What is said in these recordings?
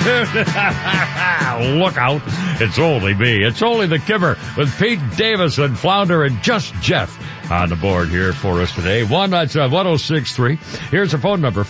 Look out. It's only me. It's only the Kimmer with Pete Davidson, Flounder, and Just Jeff on the board here for us today. 1063. Here's our phone number,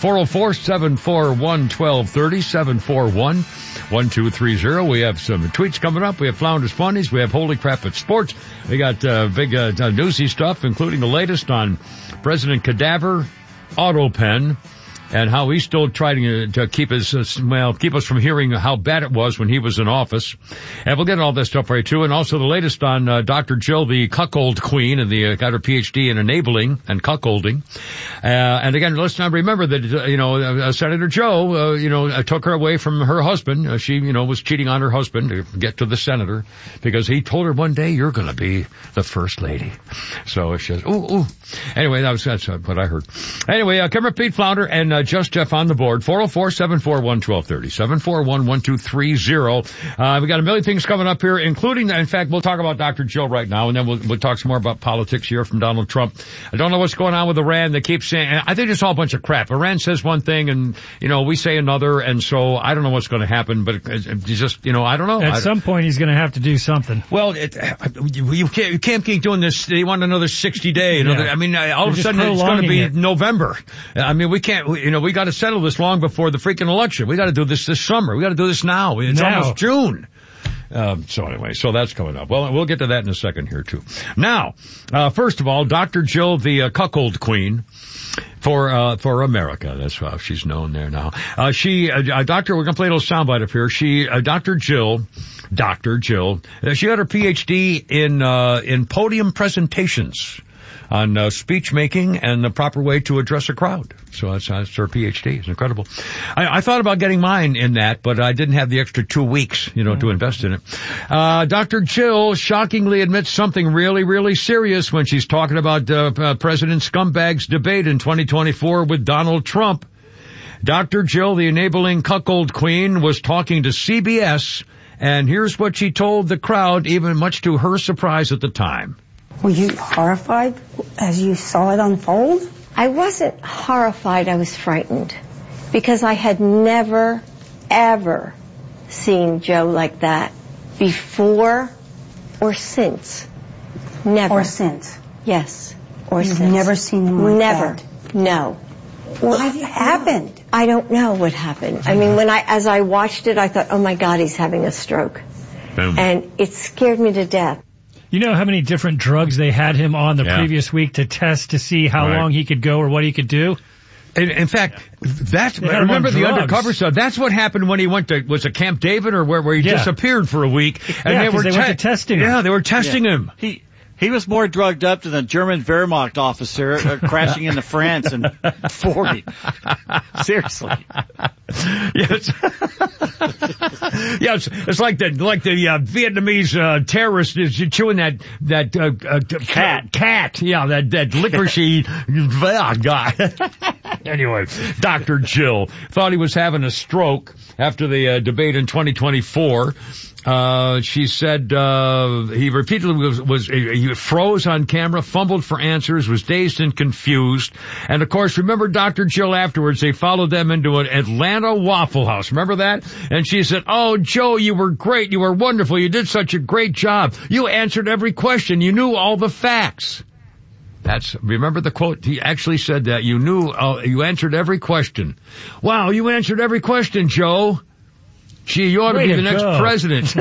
404-741-1230, 741-1230. We have some tweets coming up. We have Flounder's Funnies. We have Holy Crap at Sports. We got big newsy stuff, including the latest on President Cadaver Auto Pen, and how he's still trying to keep us from hearing how bad it was when he was in office. And we'll get all this stuff for you too. And also the latest on Dr. Jill, the cuckold queen, and got her PhD in enabling and cuckolding. And again, let's not remember that, Senator Joe, took her away from her husband. She, was cheating on her husband to get to the senator because he told her one day, you're going to be the first lady. So she says, ooh. Anyway, that's what I heard. Anyway, Kimmer, Pete, Flounder, and Just Jeff on the board, 404-741-1230, 741-1230. We got a million things coming up here, including, in fact, we'll talk about Dr. Jill right now, and then we'll talk some more about politics here from Donald Trump. I don't know what's going on with Iran. They keep saying, I think it's all a bunch of crap. Iran says one thing, and, we say another, and so I don't know what's going to happen, but just, I don't know. At some point, he's going to have to do something. Well, you can't keep doing this. They want another 60 day. All of a sudden, it's going to be November. We can't, we got to settle this long before the freaking election. We got to do this summer. We got to do this now. It's almost June. So that's coming up. Well, we'll get to that in a second here too. Now, first of all, Dr. Jill, the cuckold queen for America. That's how she's known there now. We're going to play a little soundbite up here. Dr. Jill, she got her PhD in podium presentations on speech making and the proper way to address a crowd. So that's her PhD. It's incredible. I thought about getting mine in that, but I didn't have the extra 2 weeks, to invest in it. Dr. Jill shockingly admits something really, really serious when she's talking about President Scumbag's debate in 2024 with Donald Trump. Dr. Jill, the enabling cuckold queen, was talking to CBS, and here's what she told the crowd, even much to her surprise at the time. Were you horrified as you saw it unfold? I wasn't horrified. I was frightened because I had never, ever seen Joe like that before or since. Never. Or since? Yes. Or You've since. Never seen him like Never. that? No. What happened? I don't know what happened. As I watched it, I thought, oh my God, he's having a stroke. Boom. And it scared me to death. You know how many different drugs they had him on the previous week to test to see how long he could go or what he could do? In fact, remember the undercover stuff? That's what happened when he went to, was it Camp David or where he disappeared for a week? And they went to testing him. Yeah, they were testing him. He was more drugged up than a German Wehrmacht officer crashing into France in 40. Seriously. Yes. Yes, it's like the Vietnamese terrorist is chewing that cat. Yeah, that licoricey guy. Anyway, Dr. Jill thought he was having a stroke after the debate in 2024. She said he repeatedly he froze on camera, fumbled for answers, was dazed and confused. And of course, remember Dr. Jill afterwards, they followed them into an Atlanta Waffle House. Remember that? And she said, oh, Joe, you were great. You were wonderful. You did such a great job. You answered every question. You knew all the facts. Remember the quote? He actually said that. You answered every question. Wow, you answered every question, Joe. Gee, you ought to be the next president.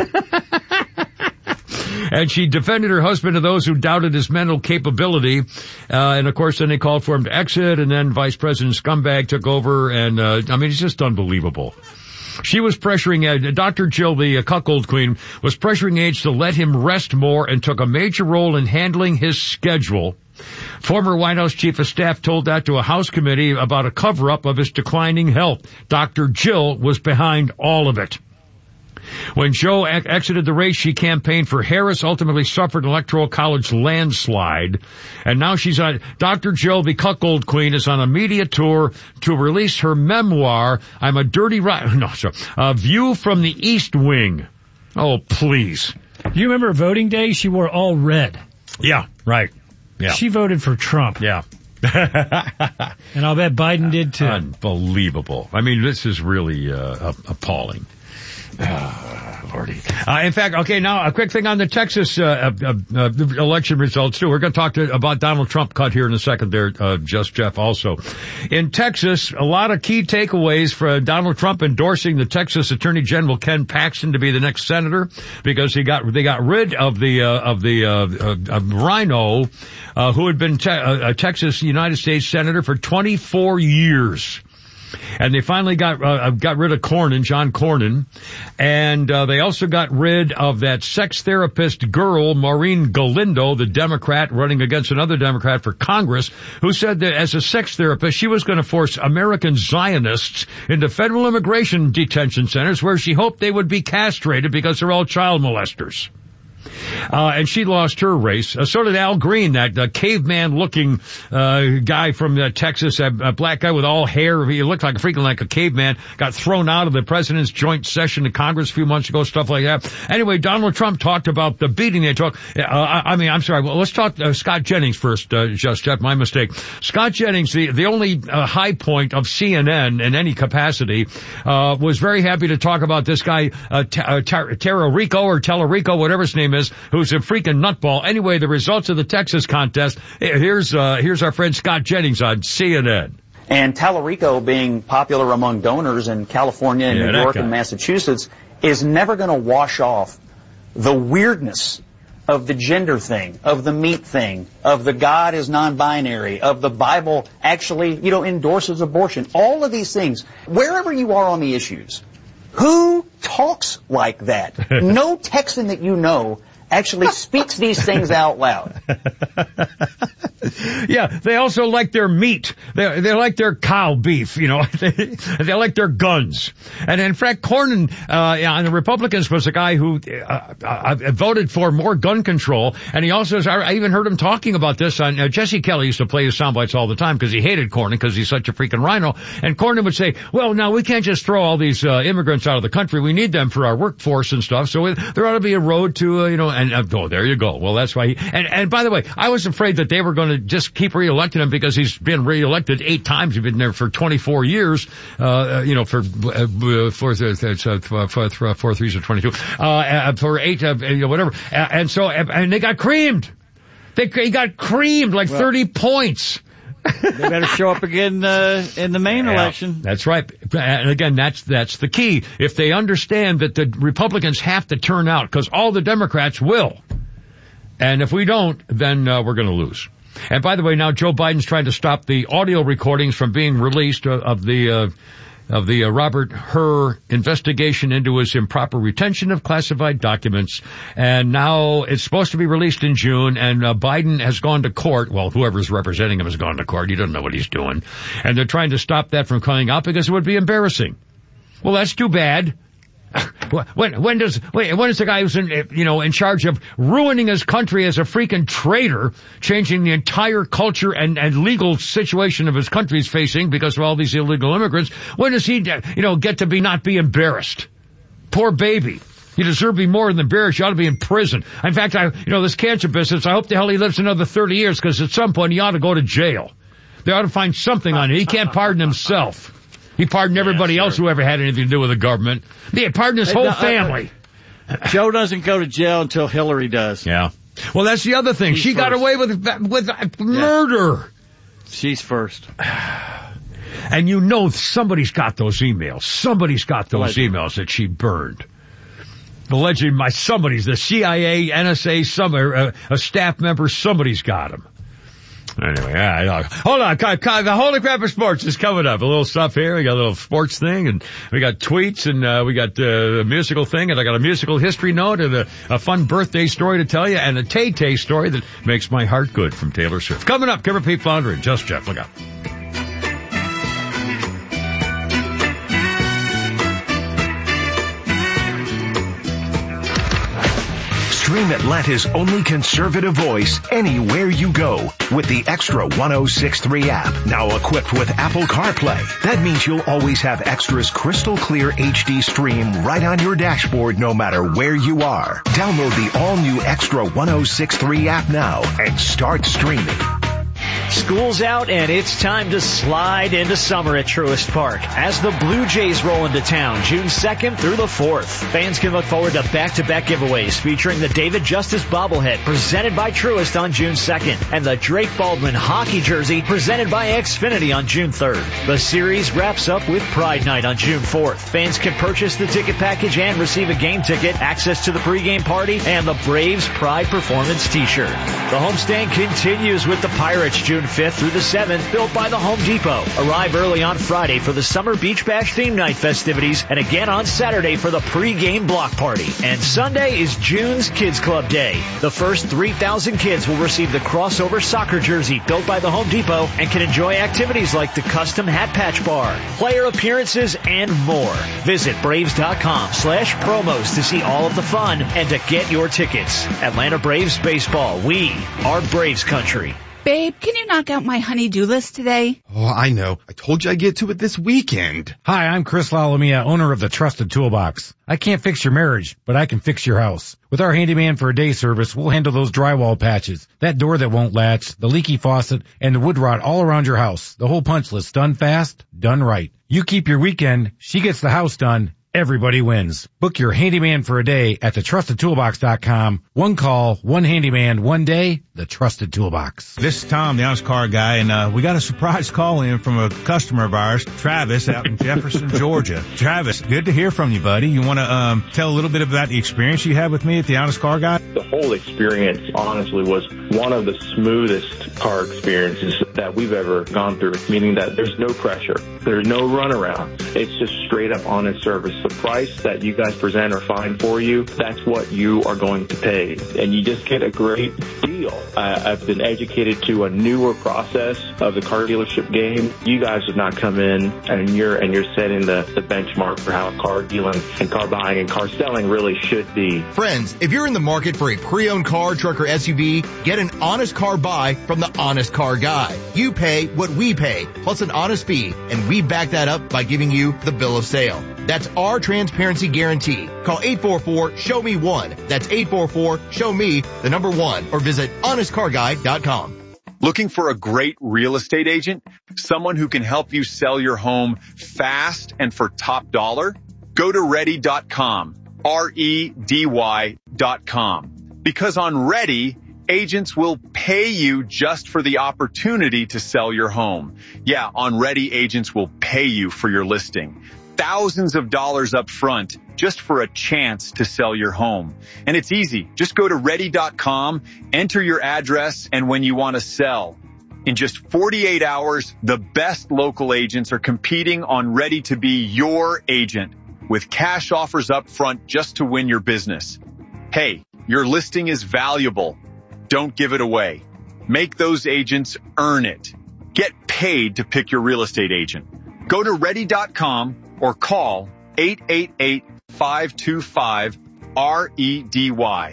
And she defended her husband to those who doubted his mental capability. And of course, then they called for him to exit, and then Vice President Scumbag took over, and it's just unbelievable. She was pressuring, Dr. Jill, the cuckold queen, was pressuring aides to let him rest more and took a major role in handling his schedule. Former White House Chief of Staff told that to a House committee about a cover-up of his declining health. Dr. Jill was behind all of it. When Joe exited the race, she campaigned for Harris, ultimately suffered an electoral college landslide. And now she's on, Dr. Jill, the cuckold queen, is on a media tour to release her memoir, I'm a Dirty View from the East Wing. Oh, please. You remember voting day? She wore all red. Yeah, right. Yeah. She voted for Trump. Yeah. And I'll bet Biden did too. Unbelievable. I mean, this is really appalling. Lordy. In fact, okay, now a quick thing on the Texas election results too. We're going to talk about Donald Trump cut here in a second there, Just Jeff also. In Texas, a lot of key takeaways for Donald Trump endorsing the Texas Attorney General Ken Paxton to be the next senator because they got rid of the Rhino, who had been a Texas United States senator for 24 years. And they finally got rid of John Cornyn, and they also got rid of that sex therapist girl, Maureen Galindo, the Democrat running against another Democrat for Congress, who said that as a sex therapist, she was going to force American Zionists into federal immigration detention centers where she hoped they would be castrated because they're all child molesters. And she lost her race. So did Al Green, that caveman-looking guy from Texas, a black guy with all hair. He looked like a caveman. Got thrown out of the president's joint session in Congress a few months ago, stuff like that. Anyway, Donald Trump talked about the beating they took. I'm sorry. Well, let's talk Scott Jennings first, Just Jeff, my mistake. Scott Jennings, the only high point of CNN in any capacity, was very happy to talk about this guy, Tellerico, whatever his name is, who's a freaking nutball. Anyway, the results of the Texas contest. Here's our friend Scott Jennings on CNN. And Tellerico, being popular among donors in California and New York and Massachusetts, is never going to wash off the weirdness of the gender thing, of the meat thing, of the God is non-binary, of the Bible actually, endorses abortion. All of these things, wherever you are on the issues, who talks like that? No Texan that you know actually speaks these things out loud. Yeah, they also like their meat. They like their cow beef, they like their guns. And in fact, Cornyn, on the Republicans was a guy who voted for more gun control. And he also, I even heard him talking about this on, Jesse Kelly used to play his sound bites all the time because he hated Cornyn because he's such a freaking rhino. And Cornyn would say, well, now we can't just throw all these immigrants out of the country. We need them for our workforce and stuff. So there ought to be a road to, there you go. Well, that's why and by the way, I was afraid that they were going to just keep reelecting him because he's been reelected 8 times. He's been there for 24 years, for 4 threes or 22, for 8, whatever. And so, and they got creamed. He got creamed like 30 points. They better show up again in the main election. That's right. And again, that's the key. If they understand that the Republicans have to turn out, because all the Democrats will. And if we don't, then we're going to lose. And by the way, now Joe Biden's trying to stop the audio recordings from being released of the Robert Hur investigation into his improper retention of classified documents. And now it's supposed to be released in June, and Biden has gone to court. Well, whoever's representing him has gone to court. He doesn't know what he's doing. And they're trying to stop that from coming out because it would be embarrassing. Well, that's too bad. When does the guy who's in charge of ruining his country as a freaking traitor, changing the entire culture and legal situation of his country's facing because of all these illegal immigrants, when does he get to not be embarrassed? Poor baby. You deserve to be more than embarrassed. You ought to be in prison. In fact, this cancer business, I hope the hell he lives another 30 years because at some point he ought to go to jail. They ought to find something on it. He can't pardon himself. He pardoned everybody else who ever had anything to do with the government. He pardoned his whole family. Joe doesn't go to jail until Hillary does. Yeah. Well, that's the other thing. She got away with murder. She's first. And somebody's got those emails. Somebody's got those emails that she burned. Allegedly somebody's, the CIA, NSA, a staff member, somebody's got them. Anyway, hold on. The Holy Crap of Sports is coming up. A little stuff here. We got a little sports thing, and we got tweets, and we got a musical thing, and I got a musical history note, and a fun birthday story to tell you, and a Tay-Tay story that makes my heart good from Taylor Swift. Coming up, Kimber Pete Flounder and Just Jeff. Look out. Stream Atlanta's only conservative voice anywhere you go with the Extra 106.3 app. Now equipped with Apple CarPlay. That means you'll always have Extra's crystal clear HD stream right on your dashboard no matter where you are. Download the all-new Extra 106.3 app now and start streaming. School's out, and it's time to slide into summer at Truist Park as the Blue Jays roll into town June 2nd through the 4th. Fans can look forward to back-to-back giveaways featuring the David Justice bobblehead presented by Truist on June 2nd and the Drake Baldwin hockey jersey presented by Xfinity on June 3rd. The series wraps up with Pride Night on June 4th. Fans can purchase the ticket package and receive a game ticket, access to the pregame party, and the Braves Pride Performance t-shirt. The homestand continues with the Pirates June 5th through the 7th, built by the Home Depot. Arrive early on Friday for the Summer Beach Bash theme night festivities, and again on Saturday for the pregame block party. And Sunday is June's Kids Club Day. The first 3,000 kids will receive the crossover soccer jersey built by the Home Depot and can enjoy activities like the custom hat patch bar, player appearances, and more. Visit Braves.com/promos to see all of the fun and to get your tickets. Atlanta Braves Baseball. We are Braves Country. Babe, can you knock out my honey-do list today? Oh, I know. I told you I'd get to it this weekend. Hi, I'm Chris Lalomia, owner of the Trusted Toolbox. I can't fix your marriage, but I can fix your house. With our handyman for a day service, we'll handle those drywall patches, that door that won't latch, the leaky faucet, and the wood rot all around your house. The whole punch list, done fast, done right. You keep your weekend, she gets the house done. Everybody wins. Book your handyman for a day at thetrustedtoolbox.com. One call, one handyman, one day, the Trusted Toolbox. This is Tom, the Honest Car Guy, and we got a surprise call in from a customer of ours, Travis, out in Jefferson, Georgia. Travis, good to hear from you, buddy. You want to tell a little bit about the experience you had with me at the Honest Car Guy? The whole experience, honestly, was one of the smoothest car experiences that we've ever gone through, meaning that there's no pressure. There's no runaround. It's just straight up honest service. The price that you guys present or find for you, that's what you are going to pay. And you just get a great deal. I've been educated to a newer process of the car dealership game. You guys have not come in and you're setting the benchmark for how car dealing and car buying and car selling really should be. Friends, if you're in the market for a pre-owned car, truck, or SUV, get an honest car buy from the Honest Car Guy. You pay what we pay, plus an honest fee, and we back that up by giving you the bill of sale. That's our transparency guarantee. Call 844-SHOW-ME-1. That's 844-SHOW-ME, the number 1, or visit honestcarguy.com. Looking for a great real estate agent? Someone who can help you sell your home fast and for top dollar? Go to ready.com, REDY.com. Because on Ready, agents will pay you just for the opportunity to sell your home. Yeah, on Ready, agents will pay you for your listing. Thousands of dollars up front just for a chance to sell your home. And it's easy. Just go to ready.com, enter your address, and when you want to sell. In just 48 hours, the best local agents are competing on Ready to be your agent with cash offers up front just to win your business. Hey, your listing is valuable. Don't give it away. Make those agents earn it. Get paid to pick your real estate agent. Go to ready.com or call 888-525-REDY.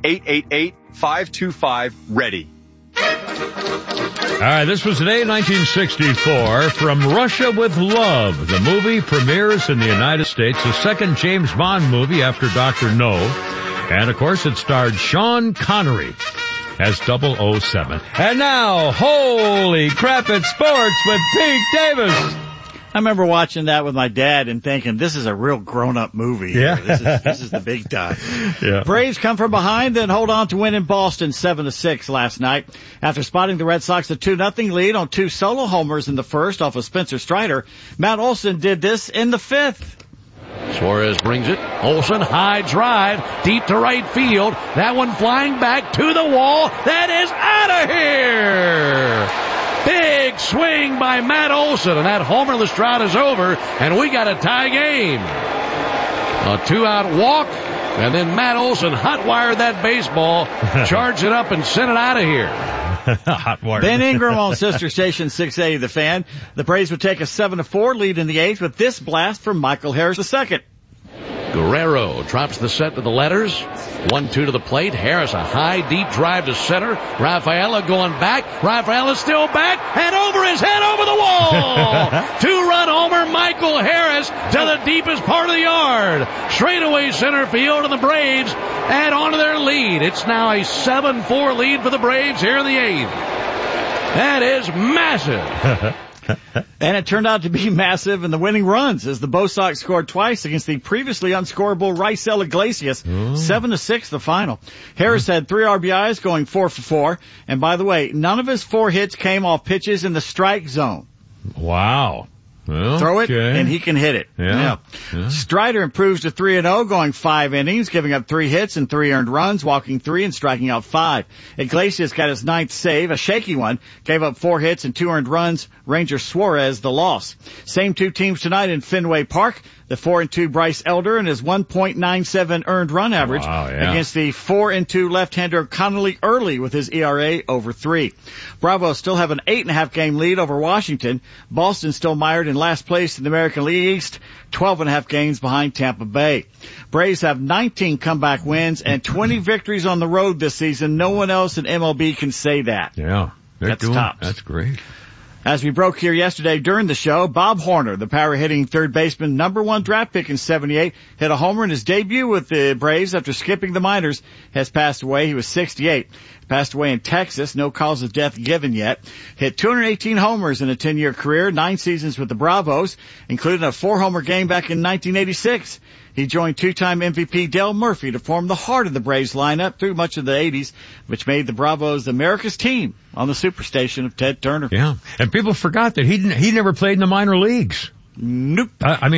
888-525-READY. All right, this was today, 1964, From Russia with Love. The movie premieres in the United States, the second James Bond movie after Dr. No. And, of course, it starred Sean Connery as 007. And now, holy crap, it's sports with Pete Davis. I remember watching that with my dad and thinking, this is a real grown-up movie. Yeah. This is the big time. Yeah. Braves come from behind, then hold on to win in Boston 7-6 last night. After spotting the Red Sox a 2-0 lead on 2 solo homers in the first off of Spencer Strider, Matt Olson did this in the 5th. Suarez brings it. Olson, high drive, deep to right field. That one flying back to the wall. That is out of here! Big swing by Matt Olson, and that homerless drought is over, and we got a tie game. A 2-out walk, and then Matt Olson hot-wired that baseball, charged it up, and sent it out of here. Hot wire. Ben Ingram on sister station 680 The Fan. The Braves would take a 7-4 lead in the 8th with this blast from Michael Harris II. Guerrero drops the set to the letters. 1-2 to the plate. Harris, a high, deep drive to center. Rafaela going back. Rafaela still back and over his head over the wall. 2-run homer, Michael Harris to the deepest part of the yard. Straightaway center field, and the Braves add on to their lead. It's now a 7-4 lead for the Braves here in the 8th. That is massive. And it turned out to be massive in the winning runs as the Bo Sox scored twice against the previously unscorable Raisel Iglesias. 7-6 the final. Harris had 3 RBIs going 4 for 4. And by the way, none of his 4 hits came off pitches in the strike zone. Wow. Well, throw it, and he can hit it. Yeah. Strider improves to 3-0, going 5 innings, giving up 3 hits and 3 earned runs, walking 3 and striking out 5. Iglesias got his 9th save, a shaky one, gave up 4 hits and 2 earned runs. Ranger Suarez the loss. Same 2 teams tonight in Fenway Park. The 4-2 Bryce Elder and his 1.97 earned run average against the 4-2 left-hander Connolly Early with his ERA over 3. Bravos still have an 8.5 game lead over Washington. Boston still mired in last place in the American League East, 12.5 games behind Tampa Bay. Braves have 19 comeback wins and 20 victories on the road this season. No one else in MLB can say that. Yeah. That's tops. That's great. As we broke here yesterday during the show, Bob Horner, the power-hitting third baseman, #1 draft pick in '78, hit a homer in his debut with the Braves after skipping the minors, has passed away. He was 68. Passed away in Texas, no cause of death given yet. Hit 218 homers in a 10-year career, 9 seasons with the Bravos, including a 4-homer game back in 1986. He joined 2-time MVP Dale Murphy to form the heart of the Braves lineup through much of the 80s, which made the Bravos America's team on the superstation of Ted Turner. Yeah, and people forgot that he never played in the minor leagues. Nope. I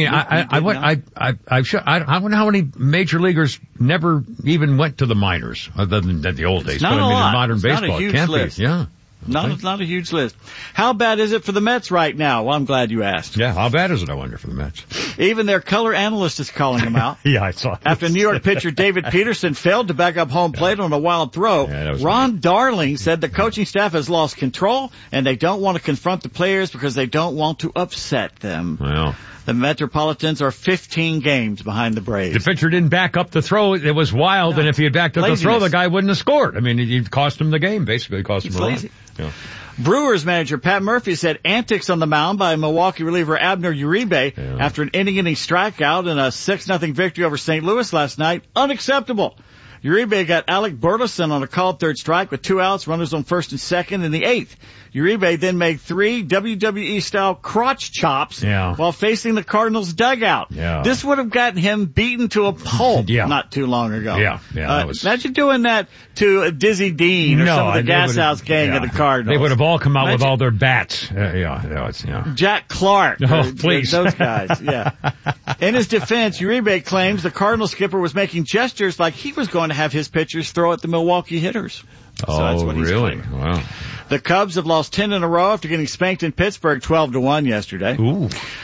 wonder how many major leaguers never even went to the minors, other than the old days. Not but a lot. In modern baseball, not a huge can't list. be. Yeah. Not a huge list. How bad is it for the Mets right now? Well, I'm glad you asked. Yeah, how bad is it, I wonder, for the Mets? Even their color analyst is calling them out. Yeah, I saw that. After New York pitcher David Peterson failed to back up home plate on a wild throw, Ron Darling said the coaching staff has lost control and they don't want to confront the players because they don't want to upset them. Well, the Metropolitans are 15 games behind the Braves. The pitcher didn't back up the throw. It was wild, and if he had backed up the throw, the guy wouldn't have scored. I mean, it cost him the game, basically. It cost him a lot. Yeah. Brewers manager Pat Murphy said antics on the mound by Milwaukee reliever Abner Uribe after an inning strikeout in a 6-0 victory over St. Louis last night. Unacceptable. Uribe got Alec Burleson on a called third strike with 2 outs, runners on first and second in the 8th. Uribe then made 3 WWE-style crotch chops while facing the Cardinals' dugout. Yeah. This would have gotten him beaten to a pulp not too long ago. Imagine doing that to Dizzy Dean or some of the Gas House gang of the Cardinals. They would have all come out with all their bats. Jack Clark. Oh, please. Those guys, In his defense, Uribe claims the Cardinals skipper was making gestures like he was going to have his pitchers throw at the Milwaukee hitters. So that's what he's really? Wow. The Cubs have lost 10 in a row after getting spanked in Pittsburgh 12-1 yesterday. Ooh.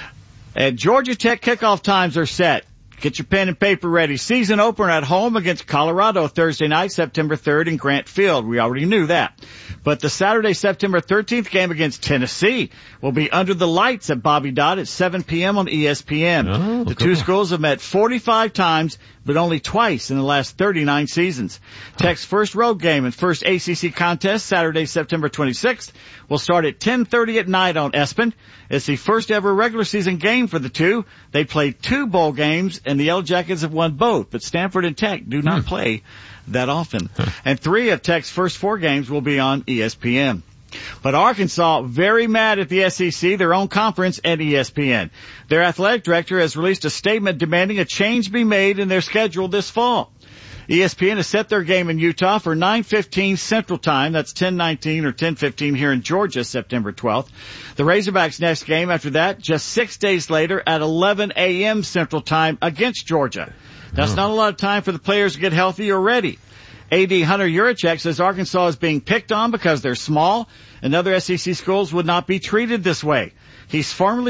And Georgia Tech kickoff times are set. Get your pen and paper ready. Season opener at home against Colorado Thursday night, September 3rd in Grant Field. We already knew that. But the Saturday, September 13th game against Tennessee will be under the lights at Bobby Dodd at 7 p.m. on ESPN. The two schools have met 45 times, but only twice in the last 39 seasons. Tech's first road game and first ACC contest, Saturday, September 26th, will start at 10:30 at night on ESPN. It's the first ever regular season game for the two. They played 2 bowl games, and the Yellow Jackets have won both, but Stanford and Tech do not play that often. And 3 of Tech's first 4 games will be on ESPN. But Arkansas, very mad at the SEC, their own conference, and ESPN. Their athletic director has released a statement demanding a change be made in their schedule this fall. ESPN has set their game in Utah for 9:15 Central Time. That's 10:19 or 10:15 here in Georgia, September 12th. The Razorbacks' next game after that, just 6 days later at 11 a.m. Central Time against Georgia. That's not a lot of time for the players to get healthy or ready. A.D. Hunter Yurichek says Arkansas is being picked on because they're small and other SEC schools would not be treated this way. He's formally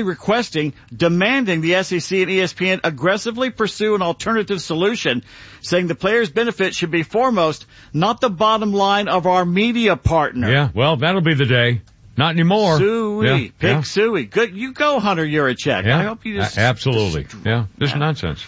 demanding the SEC and ESPN aggressively pursue an alternative solution, saying the players' benefit should be foremost, not the bottom line of our media partner. Yeah, well, that'll be the day. Not anymore. Suey. Suey. Good. You go, Hunter Yurichek. Yeah. I hope you just... Absolutely. This is nonsense.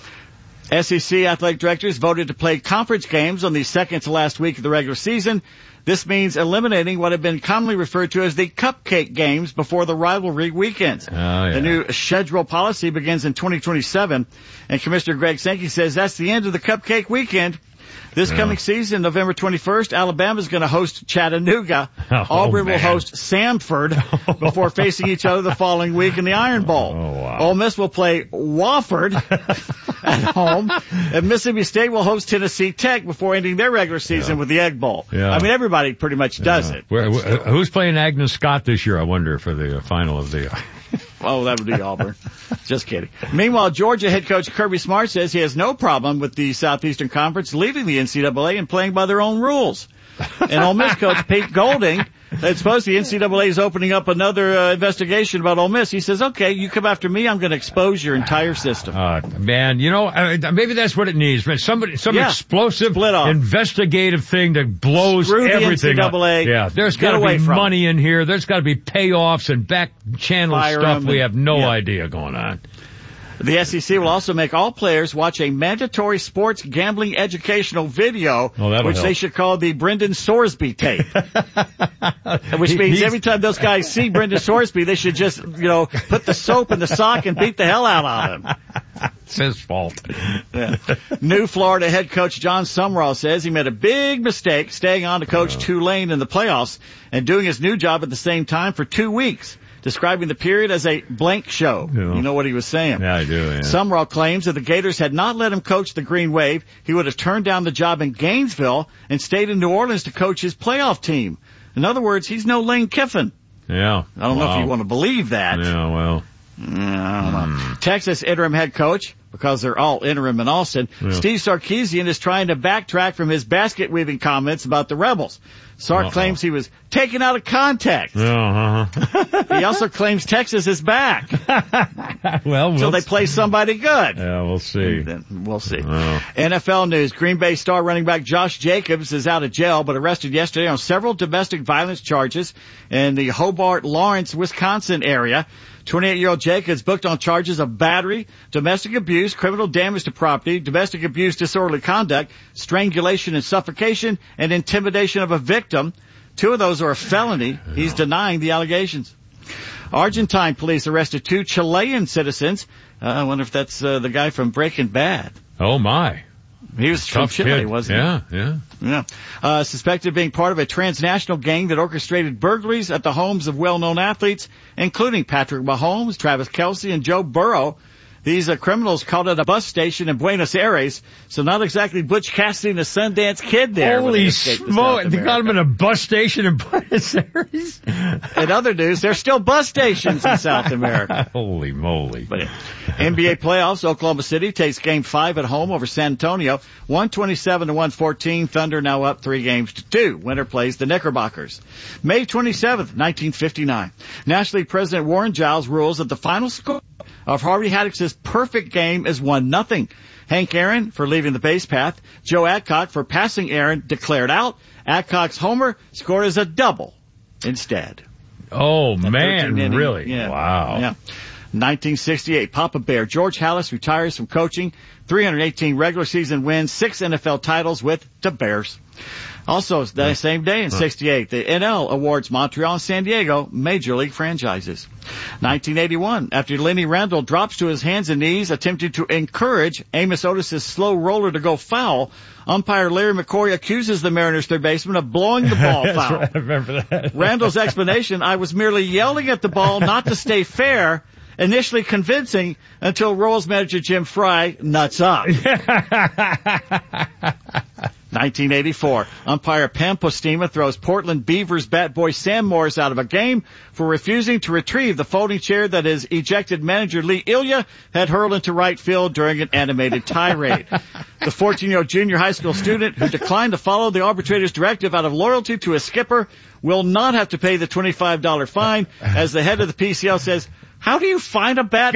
SEC athletic directors voted to play conference games on the second to last week of the regular season. This means eliminating what have been commonly referred to as the cupcake games before the rivalry weekends. The new schedule policy begins in 2027, and Commissioner Greg Sankey says that's the end of the cupcake weekend. This coming season, November 21st, Alabama's going to host Chattanooga. Auburn will host Samford before facing each other the following week in the Iron Bowl. Ole Miss will play Wofford at home, and Mississippi State will host Tennessee Tech before ending their regular season with the Egg Bowl. I mean, everybody pretty much does it. Who's playing Agnes Scott this year, I wonder, for the final of the... Oh, that would be Auburn. Just kidding. Meanwhile, Georgia head coach Kirby Smart says he has no problem with the Southeastern Conference leaving the NCAA and playing by their own rules. And Ole Miss coach Pete Golding, it's supposed the NCAA is opening up another investigation about Ole Miss. He says, okay, you come after me, I'm going to expose your entire system. Man, you know, maybe that's what it needs. Man, some explosive, investigative thing that blows everything up. Yeah, there's got to be money in here. There's got to be payoffs and back channel stuff. We have no idea going on. The SEC will also make all players watch a mandatory sports gambling educational video, which they should call the Brendan Sorsby tape. Which means every time those guys see Brendan Sorsby, they should just, put the soap in the sock and beat the hell out of him. It's his fault. New Florida head coach John Sumrall says he made a big mistake staying on to coach Tulane in the playoffs and doing his new job at the same time for 2 weeks. Describing the period as a blank show. You know what he was saying. Yeah, I do. Yeah. Sumrall claims that the Gators had not let him coach the Green Wave, he would have turned down the job in Gainesville and stayed in New Orleans to coach his playoff team. In other words, he's no Lane Kiffin. Yeah. I don't know if you want to believe that. Yeah, well. I don't know. Texas interim head coach, because they're all interim in Austin, Steve Sarkisian is trying to backtrack from his basket weaving comments about the Rebels. Sark claims he was taken out of context. He also claims Texas is back. So they play somebody good. Yeah, we'll see. We'll see. NFL news. Green Bay star running back Josh Jacobs is out of jail, but arrested yesterday on several domestic violence charges in the Hobart, Lawrence, Wisconsin area. 28-year-old Jacobs booked on charges of battery, domestic abuse, criminal damage to property, domestic abuse, disorderly conduct, strangulation and suffocation, and intimidation of a victim. 2 of those are a felony. He's denying the allegations. Argentine police arrested 2 Chilean citizens. I wonder if that's the guy from Breaking Bad. Oh, my. He was from Chile, wasn't he? Yeah. Suspected of being part of a transnational gang that orchestrated burglaries at the homes of well-known athletes, including Patrick Mahomes, Travis Kelce, and Joe Burrow. These criminals called it a bus station in Buenos Aires, so not exactly Butch Cassidy and the Sundance Kid there. Holy smoke, they got him in a bus station in Buenos Aires? In other news, there's still bus stations in South America. Holy moly. But NBA playoffs, Oklahoma City takes Game 5 at home over San Antonio, 127-114. Thunder now up 3-2. Winner plays the Knickerbockers. May 27th, 1959. National League President Warren Giles rules that the final score of Harvey Haddock's perfect game is 1-0. Hank Aaron for leaving the base path. Joe Adcock for passing Aaron declared out. Adcock's homer scored as a double instead. Oh, man, really? Yeah. Wow. Yeah. 1968, Papa Bear George Halas retires from coaching. 318 regular season wins, 6 NFL titles with the Bears. Also, the same day in 68, the NL awards Montreal and San Diego Major League franchises. 1981, after Lenny Randle drops to his hands and knees attempting to encourage Amos Otis' slow roller to go foul, umpire Larry McCoy accuses the Mariners third baseman of blowing the ball foul. Right, I remember that. Randle's explanation, I was merely yelling at the ball not to stay fair, initially convincing until Royals manager Jim Fry nuts up. 1984, umpire Pam Postima throws Portland Beavers bat boy Sam Morris out of a game for refusing to retrieve the folding chair that his ejected manager Lee Ilya had hurled into right field during an animated tirade. The 14-year-old junior high school student who declined to follow the arbitrator's directive out of loyalty to his skipper will not have to pay the $25 fine, as the head of the PCL says, how do you find a bat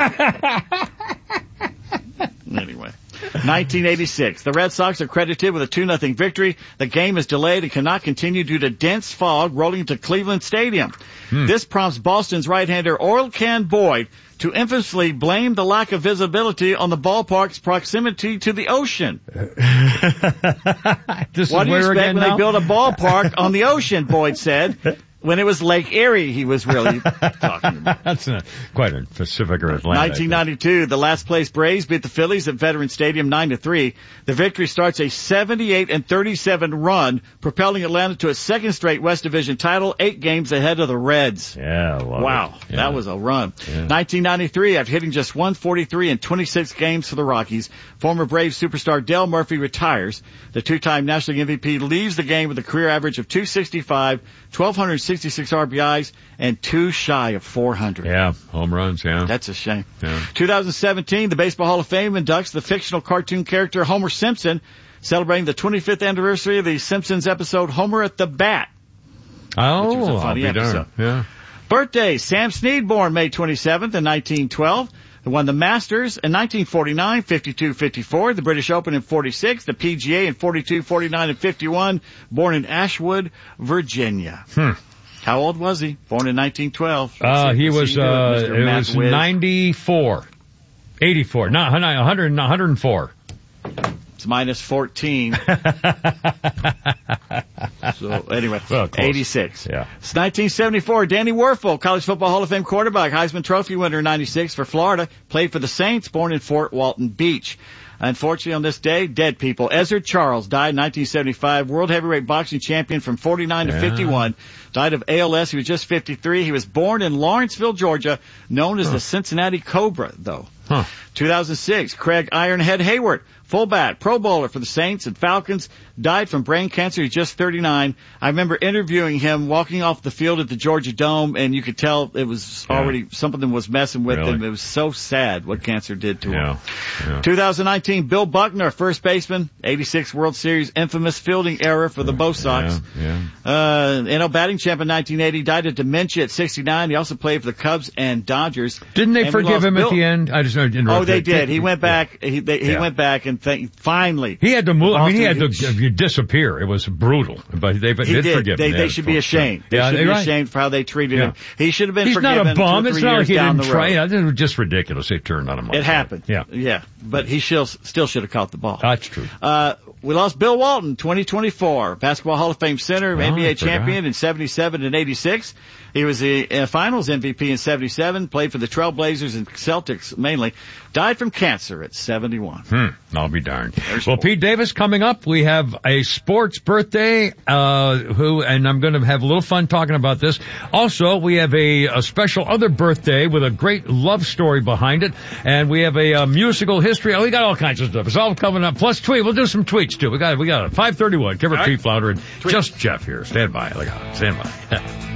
boy? Anyway. 1986. The Red Sox are credited with a 2-0 victory. The game is delayed and cannot continue due to dense fog rolling into Cleveland Stadium. This prompts Boston's right-hander Orelkan Boyd to infamously blame the lack of visibility on the ballpark's proximity to the ocean. What do you expect when they build a ballpark on the ocean, Boyd said. when it was Lake Erie, he was really talking about. That's quite a Pacific or Atlantic. 1992, the last place Braves beat the Phillies at Veterans Stadium 9-3. The victory starts a 78-37 run, propelling Atlanta to its second straight West Division title, 8 games ahead of the Reds. Yeah, wow, yeah. That was a run. Yeah. 1993, after hitting just 143 in 26 games for the Rockies, former Braves superstar Dale Murphy retires. The two-time National League MVP leaves the game with a career average of 265, 1,266 RBIs, and 2 shy of 400. Yeah, home runs, yeah. That's a shame. Yeah. 2017, the Baseball Hall of Fame inducts the fictional cartoon character Homer Simpson, celebrating the 25th anniversary of the Simpsons episode Homer at the Bat. Oh, which was a funny episode. Yeah. Birthdays, Sam Snead, born May 27th in 1912. He won the Masters in 1949, 52-54, the British Open in 46, the PGA in 42, 49, and 51, born in Ashwood, Virginia. How old was he? Born in 1912. He was, it was 94. 84. No, 104. It's minus 14. So anyway, 86. Yeah. It's 1974. Danny Werfel, College Football Hall of Fame quarterback, Heisman Trophy winner in 96 for Florida, played for the Saints, born in Fort Walton Beach. Unfortunately, on this day, dead people. Ezra Charles died in 1975, world heavyweight boxing champion from 49 to 51. Died of ALS. He was just 53. He was born in Lawrenceville, Georgia, known as the Cincinnati Cobra, though. 2006, Craig Ironhead Hayward, fullback, Pro Bowler for the Saints and Falcons, died from brain cancer. He's just 39. I remember interviewing him walking off the field at the Georgia Dome, and you could tell it was already something was messing with him. It was so sad what cancer did to him. 2019, Bill Buckner, first baseman, 86 World Series, infamous fielding error for the Bo Sox. NL batting champ in 1980, died of dementia at 69. He also played for the Cubs and Dodgers. Didn't they forgive him at the end? I just they did. He went back. He went back and finally. He had to move. I mean, he had to disappear. It was brutal. But they did forgive him. They should be ashamed. They should be ashamed for how they treated him. He should have been forgiven. He's not a bum. It's not like he didn't try. It was just ridiculous. They turned on him. It happened. Yeah. But he still should have caught the ball. That's true. We lost Bill Walton, 2024. Basketball Hall of Fame center, NBA champion in 77 and 86. He was the finals MVP in 77, played for the Trailblazers and Celtics mainly. Died from cancer at 71. I'll be darned. Well, Pete Davis coming up. We have a sports birthday, and I'm going to have a little fun talking about this. Also, we have a special other birthday with a great love story behind it, and we have a musical history. Oh, we got all kinds of stuff. It's all coming up. Plus tweet. We'll do some tweets too. We got it. 5:31. Give her Pete Flounder and just Jeff here. Stand by. Stand by.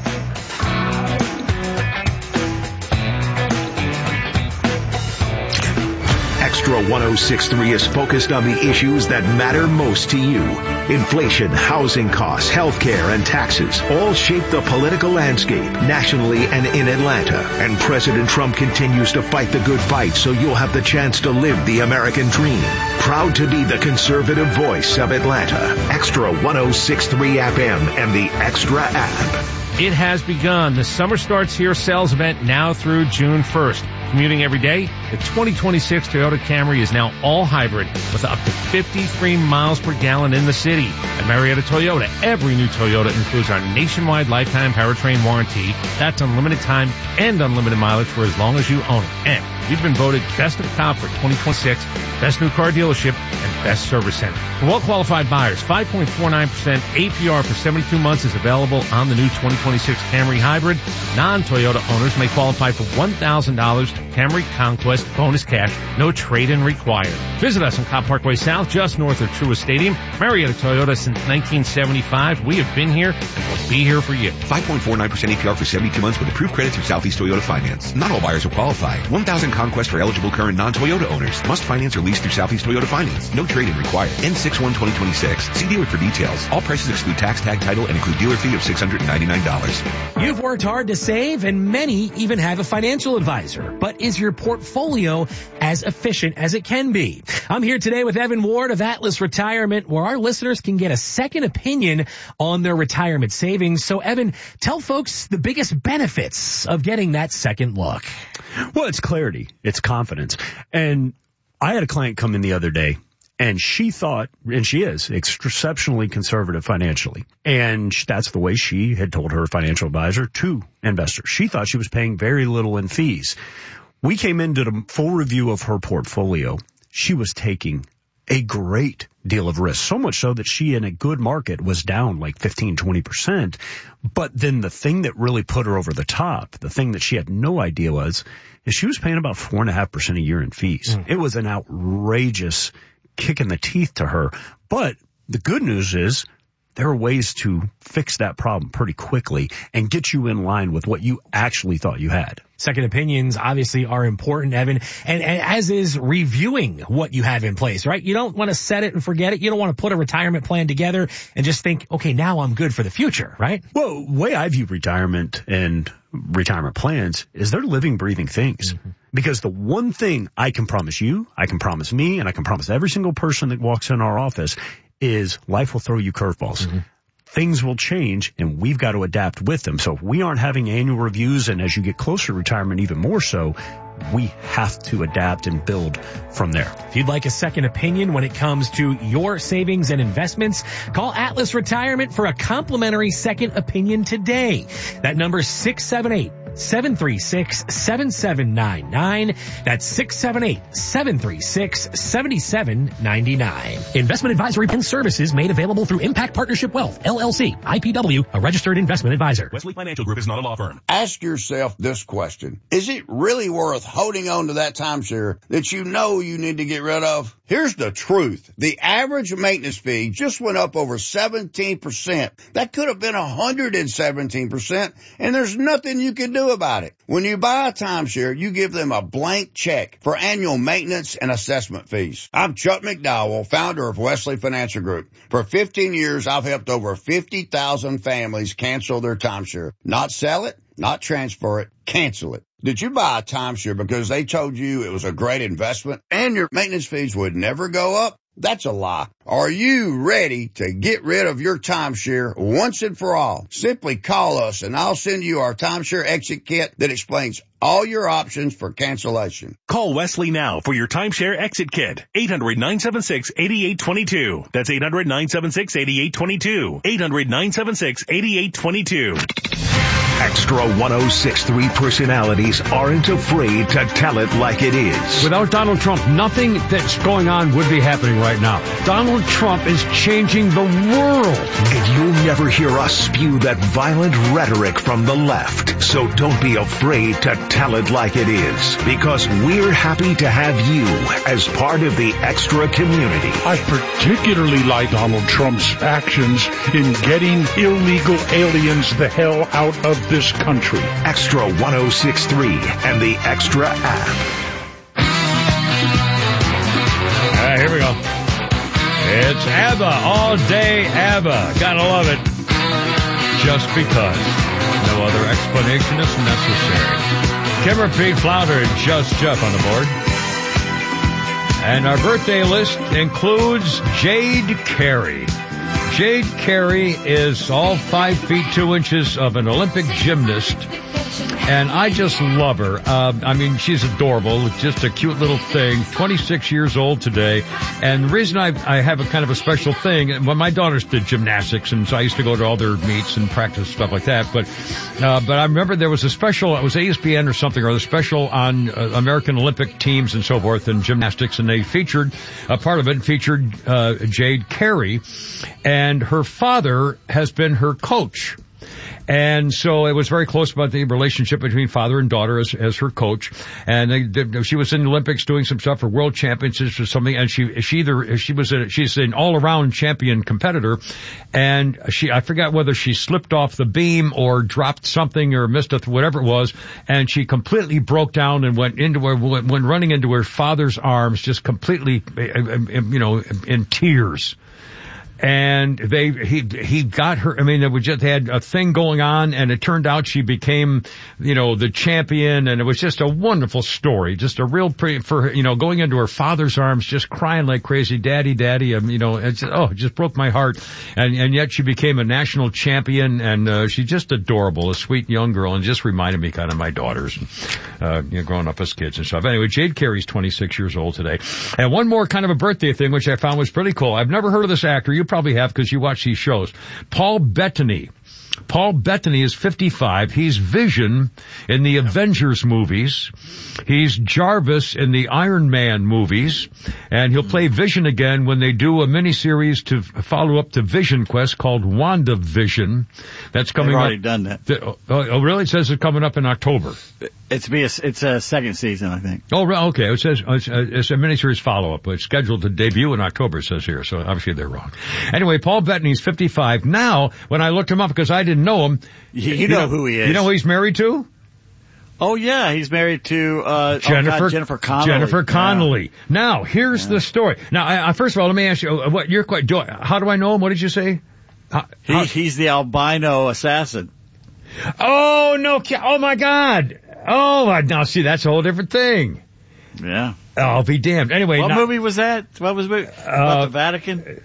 Extra 106.3 is focused on the issues that matter most to you. Inflation, housing costs, healthcare, and taxes all shape the political landscape nationally and in Atlanta. And President Trump continues to fight the good fight so you'll have the chance to live the American dream. Proud to be the conservative voice of Atlanta. Extra 106.3 FM and the Extra app. It has begun. The Summer Starts Here sales event now through June 1st. Commuting every day, the 2026 Toyota Camry is now all hybrid with up to 53 miles per gallon in the city. At Marietta Toyota, every new Toyota includes our nationwide lifetime powertrain warranty. That's unlimited time and unlimited mileage for as long as you own it. And we've been voted Best of Top for 2026, Best New Car Dealership, and Best Service Center. For well-qualified buyers, 5.49% APR for 72 months is available on the new 2026 Camry Hybrid. Non-Toyota owners may qualify for $1,000 Camry Conquest bonus cash, no trade-in required. Visit us on Cobb Parkway South, just north of Truist Stadium. Marietta Toyota since 1975. We have been here and will be here for you. 5.49% APR for 72 months with approved credit through Southeast Toyota Finance. Not all buyers will qualify. 1,000 Conquest for eligible current non-Toyota owners. Must finance or lease through Southeast Toyota Finance. No trade-in required. N61-2026. See dealer for details. All prices exclude tax, tag, title, and include dealer fee of $699. You've worked hard to save, and many even have a financial advisor. But is your portfolio as efficient as it can be? I'm here today with Evan Ward of Atlas Retirement, where our listeners can get a second opinion on their retirement savings. So, Evan, tell folks the biggest benefits of getting that second look. Well, it's clarity. It's confidence. And I had a client come in the other day, And she thought, and she is, exceptionally conservative financially. And that's the way she had told her financial advisor to investors. She thought she was paying very little in fees. We came into the full review of her portfolio. She was taking a great deal of risk, so much so that she in a good market was down like 15-20%. But then the thing that really put her over the top, the thing that she had no idea is she was paying about 4.5% a year in fees. It was an outrageous kick in the teeth to her. But the good news is there are ways to fix that problem pretty quickly and get you in line with what you actually thought you had. Second opinions obviously are important, Evan, and as is reviewing what you have in place, right? You don't want to set it and forget it. You don't want to put a retirement plan together and just think, okay, now I'm good for the future, right? Well, the way I view retirement and retirement plans is they're living, breathing things. Because the one thing I can promise you, I can promise me, and I can promise every single person that walks in our office is life will throw you curveballs. Things will change, and we've got to adapt with them. So if we aren't having annual reviews, and as you get closer to retirement even more so, we have to adapt and build from there. If you'd like a second opinion when it comes to your savings and investments, call Atlas Retirement for a complimentary second opinion today. That number is 678-736-7799. That's 678-736-7799. Investment advisory and services made available through Impact Partnership Wealth, LLC, IPW, a registered investment advisor. Wesley Financial Group is not a law firm. Ask yourself this question. Is it really worth holding on to that timeshare that you know you need to get rid of? Here's the truth. The average maintenance fee just went up over 17%. That could have been 117%, and there's nothing you can do about it. When you buy a timeshare, you give them a blank check for annual maintenance and assessment fees. I'm Chuck McDowell, founder of Wesley Financial Group. For 15 years, I've helped over 50,000 families cancel their timeshare. Not sell it, not transfer it, cancel it. Did you buy a timeshare because they told you it was a great investment and your maintenance fees would never go up? That's a lie. Are you ready to get rid of your timeshare once and for all? Simply call us and I'll send you our timeshare exit kit that explains all your options for cancellation. Call Wesley now for your timeshare exit kit. 800-976-8822. That's 800-976-8822. 800-976-8822. Extra 106.3 personalities aren't afraid to tell it like it is. Without Donald Trump, nothing that's going on would be happening right now. Donald Trump is changing the world. And you'll never hear us spew that violent rhetoric from the left. So don't be afraid to tell it like it is. Because we're happy to have you as part of the Extra community. I particularly like Donald Trump's actions in getting illegal aliens the hell out of this country. Extra 106.3 and the Extra app. Here we go. It's ABBA, all day ABBA. Gotta love it. Just because. No other explanation is necessary. Kimmer, Pete, Flounder, and Just Jeff on the board. And our birthday list includes Jade Carey. Jade Carey is all 5 feet 2 inches of an Olympic gymnast, and I just love her. I mean, she's adorable, just a cute little thing, 26 years old today. And the reason I have a kind of a special thing, well, my daughters did gymnastics, and so I used to go to all their meets and practice stuff like that. But I remember there was a special, it was ESPN or something, or the special on American Olympic teams and so forth in gymnastics, and they featured, a part of it featured Jade Carey, and her father has been her coach. And so it was very close about the relationship between father and daughter as her coach. And she was in the Olympics doing some stuff for world championships or something. And she's an all-around champion competitor. And I forgot whether she slipped off the beam or dropped something or missed whatever it was. And she completely broke down and went running into her father's arms, just completely, in tears. And he got her, I mean, they just had a thing going on, and it turned out she became, the champion, and it was just a wonderful story, just a real going into her father's arms, just crying like crazy, daddy, it just broke my heart. And yet she became a national champion, and she's just adorable, a sweet young girl, and just reminded me kind of my daughters, growing up as kids and stuff. Anyway, Jade Carey's 26 years old today. And one more kind of a birthday thing, which I found was pretty cool. I've never heard of this actor. You probably have because you watch these shows. Paul Bettany. Paul Bettany is 55. He's Vision in the Avengers movies. He's Jarvis in the Iron Man movies. And he'll play Vision again when they do a miniseries to follow up to Vision Quest called WandaVision. That's coming up. They've already done that. Oh, really? It says it's coming up in October. It's a second season, I think. Oh, okay. It says it's a miniseries follow-up. It's scheduled to debut in October, it says here. So obviously they're wrong. Anyway, Paul Bettany's 55. Now, when I looked him up, because I didn't know him. You know who he is. You know who he's married to? Oh, yeah. He's married to Jennifer Connelly. Jennifer Connelly. Yeah. Now, here's the story. Now, first of all, let me ask you, how do I know him? What did you say? He's the albino assassin. Oh, no. Oh, my God. Oh, now see, that's a whole different thing. Yeah. I'll be damned. Anyway. What movie was that? What was the movie? About the Vatican?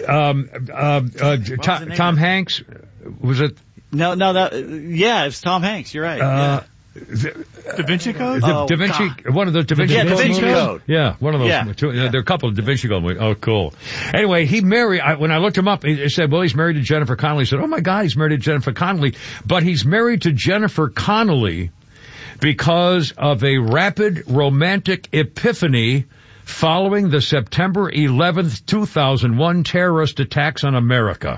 Tom Hanks. Was it? No, it's Tom Hanks. You're right. Yeah. Da Vinci Code? Da Vinci, one of the Da Vinci Code. Da Vinci Code. Yeah, one of those. Yeah. There are a couple of Da Vinci Code movies. Oh, cool. Anyway, he married, when I looked him up, he said, well, he's married to Jennifer Connelly. I said, oh my God, he's married to Jennifer Connelly. But he's married to Jennifer Connelly because of a rapid romantic epiphany following the September 11th, 2001 terrorist attacks on America.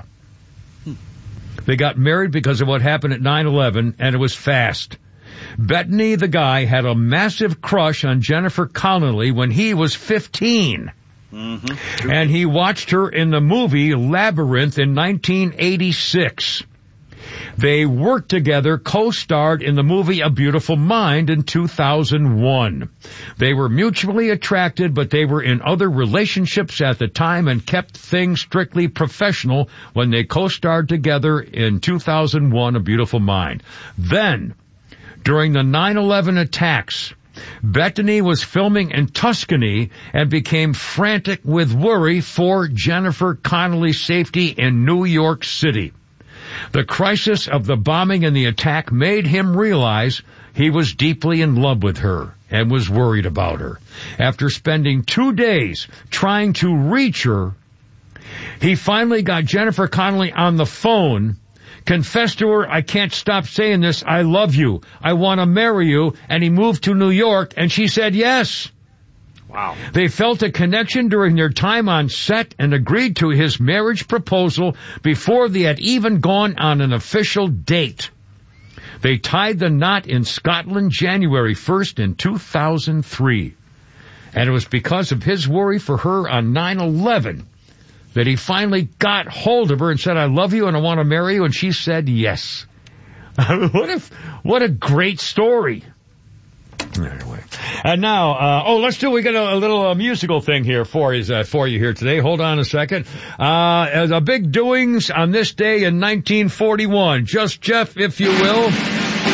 They got married because of what happened at 9/11, and it was fast. Bettany, the guy, had a massive crush on Jennifer Connelly when he was 15. Mm-hmm. And he watched her in the movie Labyrinth in 1986. They worked together, co-starred in the movie A Beautiful Mind in 2001. They were mutually attracted, but they were in other relationships at the time and kept things strictly professional when they co-starred together in 2001, A Beautiful Mind. Then, during the 9/11 attacks, Bettany was filming in Tuscany and became frantic with worry for Jennifer Connelly's safety in New York City. The crisis of the bombing and the attack made him realize he was deeply in love with her and was worried about her. After spending 2 days trying to reach her, he finally got Jennifer Connelly on the phone, confessed to her, I can't stop saying this, I love you, I want to marry you, and he moved to New York, and she said yes. Wow. They felt a connection during their time on set and agreed to his marriage proposal before they had even gone on an official date. They tied the knot in Scotland January 1st in 2003. And it was because of his worry for her on 9/11 that he finally got hold of her and said, I love you and I want to marry you, and she said yes. What a great story. Anyway. And now, we got a little musical thing here for you here today. Hold on a second. The big doings on this day in 1941. Just Jeff, if you will.